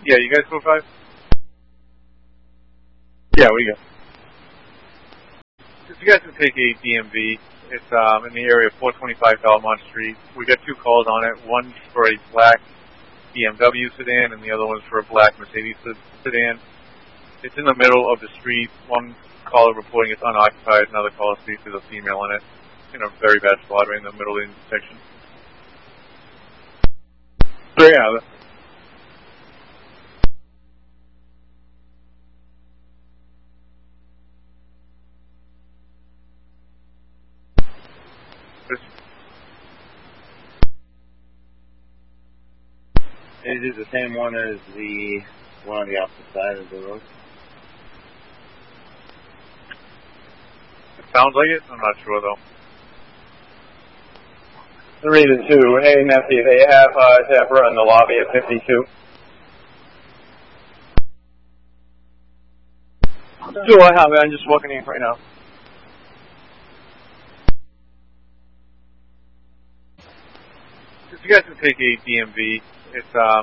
Yeah, you guys 4-5? Yeah, what do you got? If you guys can take a DMV, it's in the area of 425 Belmont Street. We got two calls on it. One's for a black BMW sedan, and the other one's for a black Mercedes sedan. It's in the middle of the street. One caller reporting it's unoccupied. Another caller sees there's a female in it. In a very bad spot right in the middle of the intersection. So yeah. Is it the same one as the one on the opposite side of the road? It sounds like it. I'm not sure though. The reason too, hey Nancy, they have Zebra in the lobby at 52. Do I have it? I'm just walking in right now. If you guys can take a DMV, it's